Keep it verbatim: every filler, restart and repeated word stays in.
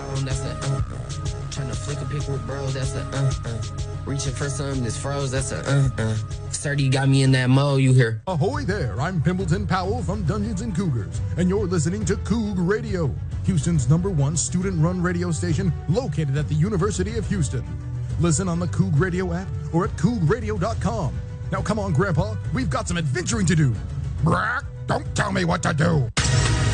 phone, that's a uh uh. Trying to flick a pic with bro, that's a uh uh. Reaching for something that's froze, that's a uh uh. Sturdy got me in that mode, you hear? Ahoy there, I'm Pimpleton Powell from Dungeons and Cougars, and you're listening to Coug Radio, Houston's number one student-run radio station located at the University of Houston. Listen on the Coug Radio app or at coug radio dot com. Now come on, Grandpa, we've got some adventuring to do. Brack, don't tell me what to do.